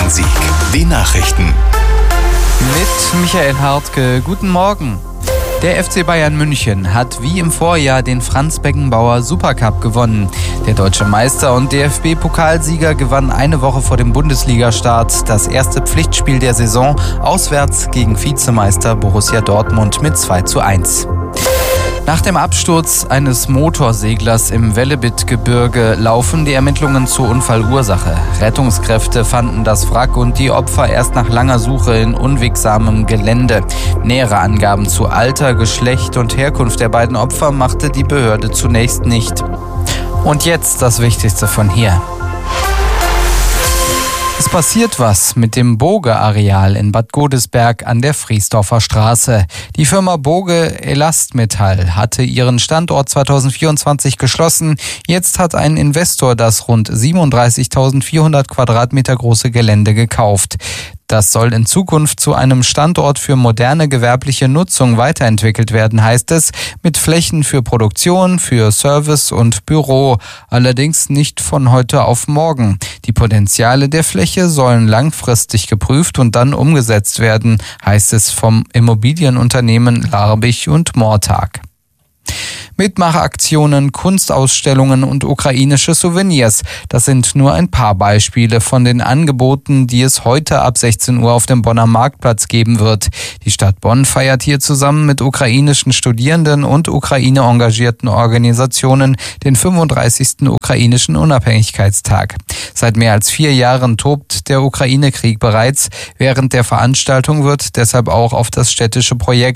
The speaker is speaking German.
Wochensieg. Die Nachrichten. Mit Michael Hartke, guten Morgen. Der FC Bayern München hat wie im Vorjahr den Franz-Beckenbauer Supercup gewonnen. Der deutsche Meister und DFB-Pokalsieger gewann eine Woche vor dem Bundesliga-Start das erste Pflichtspiel der Saison auswärts gegen Vizemeister Borussia Dortmund mit 2:1. Nach dem Absturz eines Motorseglers im Velebit-Gebirge laufen die Ermittlungen zur Unfallursache. Rettungskräfte fanden das Wrack und die Opfer erst nach langer Suche in unwegsamem Gelände. Nähere Angaben zu Alter, Geschlecht und Herkunft der beiden Opfer machte die Behörde zunächst nicht. Und jetzt das Wichtigste von hier. Es passiert was mit dem Boge-Areal in Bad Godesberg an der Friesdorfer Straße. Die Firma Boge Elastmetall hatte ihren Standort 2024 geschlossen. Jetzt hat ein Investor das rund 37.400 Quadratmeter große Gelände gekauft. Das soll in Zukunft zu einem Standort für moderne gewerbliche Nutzung weiterentwickelt werden, heißt es, mit Flächen für Produktion, für Service und Büro. Allerdings nicht von heute auf morgen. Die Potenziale der Fläche sollen langfristig geprüft und dann umgesetzt werden, heißt es vom Immobilienunternehmen Larbich und Mortag. Mitmachaktionen, Kunstausstellungen und ukrainische Souvenirs. Das sind nur ein paar Beispiele von den Angeboten, die es heute ab 16 Uhr auf dem Bonner Marktplatz geben wird. Die Stadt Bonn feiert hier zusammen mit ukrainischen Studierenden und Ukraine-engagierten Organisationen den 35. ukrainischen Unabhängigkeitstag. Seit mehr als 4 Jahren tobt der Ukraine-Krieg bereits. Während der Veranstaltung wird deshalb auch auf das städtische Projekt